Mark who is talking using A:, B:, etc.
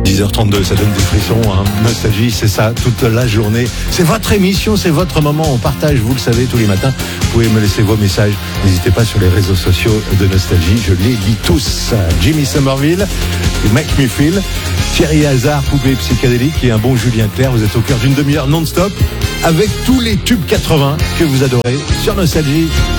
A: 10h32, ça donne des frissons, hein. Nostalgie, c'est ça, toute la journée. C'est votre émission, c'est votre moment. On partage, vous le savez, tous les matins. Vous pouvez me laisser vos messages. N'hésitez pas sur les réseaux sociaux de Nostalgie. Je les lis tous. Jimmy Somerville, Make Me Feel, Thierry Hazard, Poupée Psychédélique et un bon Julien Clerc. Vous êtes au cœur d'une demi-heure non-stop avec tous les tubes 80 que vous adorez sur Nostalgie.